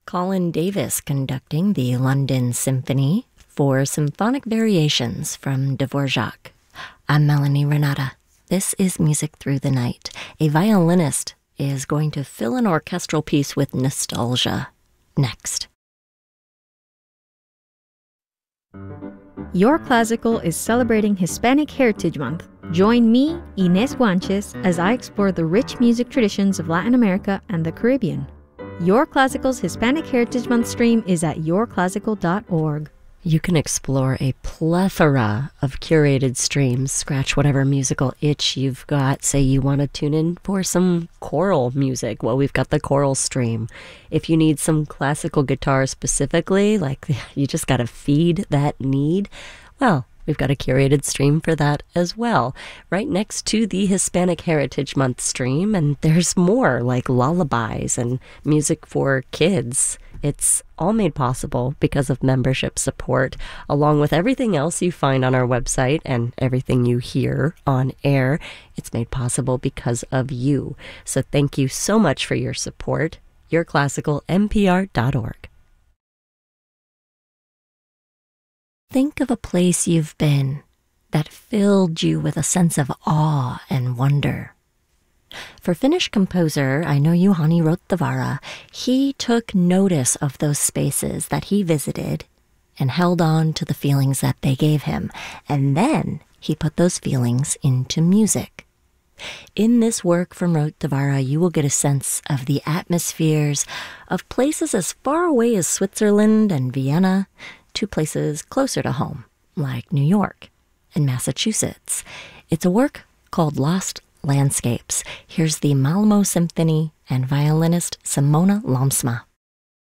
Colin Davis conducting the London Symphony for Symphonic Variations from Dvorak. I'm Melanie Renata. This is Music Through the Night. A violinist is going to fill an orchestral piece with nostalgia. Next. Your Classical is celebrating Hispanic Heritage Month. Join me, Inés Guanches, as I explore the rich music traditions of Latin America and the Caribbean. Your Classical's Hispanic Heritage Month stream is at yourclassical.org. You can explore a plethora of curated streams. Scratch whatever musical itch you've got. Say you want to tune in for some choral music. Well, we've got the choral stream. If you need some classical guitar specifically, like you just got to feed that need, well, we've got a curated stream for that as well, right next to the Hispanic Heritage Month stream. And there's more, like lullabies and music for kids. It's all made possible because of membership support, along with everything else you find on our website and everything you hear on air. It's made possible because of you. So thank you so much for your support. yourclassicalnpr.org. Think of a place you've been that filled you with a sense of awe and wonder. For Finnish composer Aino Juhani Rottavaara, he took notice of those spaces that he visited and held on to the feelings that they gave him, and then he put those feelings into music. In this work from Rottavaara, you will get a sense of the atmospheres of places as far away as Switzerland and Vienna to places closer to home, like New York and Massachusetts. It's a work called Lost Landscapes. Here's the Malmo Symphony and violinist Simona Lamsma.